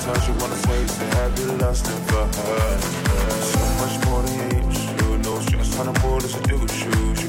times you wanna say, have you lost it for her?